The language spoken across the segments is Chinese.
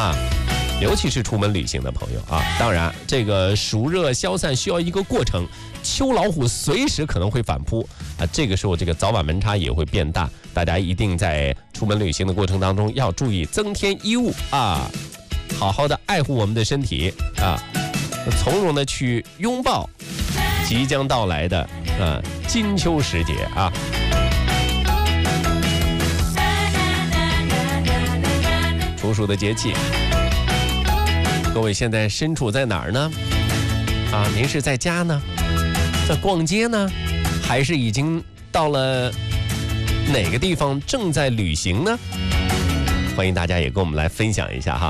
啊。尤其是出门旅行的朋友啊，当然这个暑热消散需要一个过程，秋老虎随时可能会反扑啊，这个时候这个早晚温差也会变大，大家一定在出门旅行的过程当中要注意增添衣物啊，好好的爱护我们的身体啊，从容的去拥抱即将到来的金秋时节啊。处暑的节气，各位现在身处在哪儿呢？啊，您是在家呢，在逛街呢，还是已经到了哪个地方正在旅行呢？欢迎大家也跟我们来分享一下哈。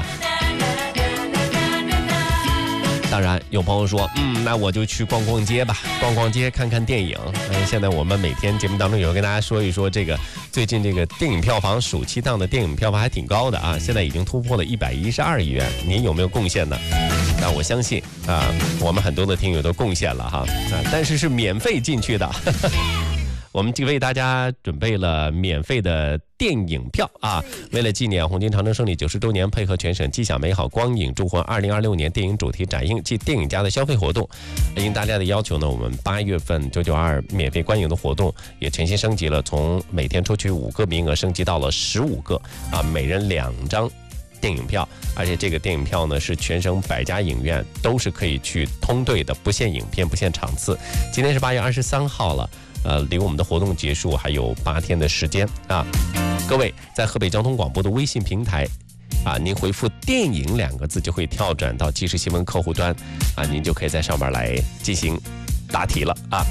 当然有朋友说，那我就去逛逛街吧，逛逛街看看电影。现在我们每天节目当中有跟大家说一说这个最近这个电影票房，暑期档的电影票房还挺高的啊，现在已经突破了112亿元，您有没有贡献呢？那我相信啊，我们很多的听友都贡献了哈，但是是免费进去的。我们为大家准备了免费的电影票啊！为了纪念红军长征胜利90周年，配合全省吉祥美好光影祝贺2026年电影主题展映暨电影家的消费活动，应大家的要求呢，我们8月份992免费观影的活动也全新升级了，从每天抽取5个名额升级到了15个啊，每人2张电影票，而且这个电影票呢是全省100家影院都是可以去通兑的，不限影片，不限场次。今天是8月23号了。离我们的活动结束还有8天的时间啊！各位在河北交通广播的微信平台啊，您回复“电影”2个字就会跳转到即时新闻客户端啊，您就可以在上面来进行答题了啊！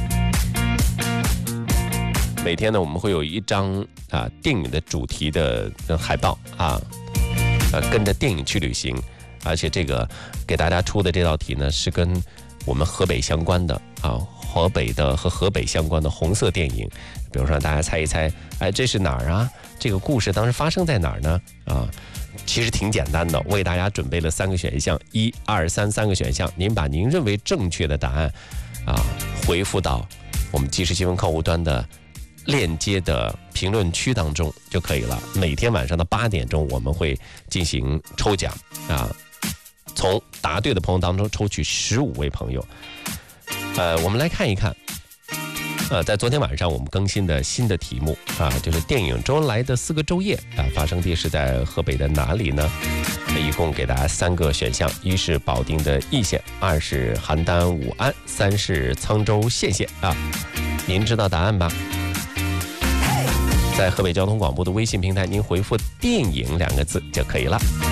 每天呢，我们会有一张电影的主题的海报啊，跟着电影去旅行，而且这个给大家出的这道题呢是跟我们河北相关的啊。河北的和河北相关的红色电影，比如说让大家猜一猜，哎，这是哪儿啊？这个故事当时发生在哪儿呢？啊，其实挺简单的，为大家准备了3个选项，1、2、3，三个选项，您把您认为正确的答案回复到我们即时新闻客户端的链接的评论区当中就可以了。每天晚上的8点钟，我们会进行抽奖啊，从答对的朋友当中抽取15位朋友。我们来看一看，在昨天晚上我们更新的新的题目啊，就是电影周恩来的4个昼夜啊，发生地是在河北的哪里呢？一共给大家3个选项，1是保定的易县，2是邯郸武安，3是沧州献县啊。您知道答案吧？在河北交通广播的微信平台，您回复“电影”2个字就可以了。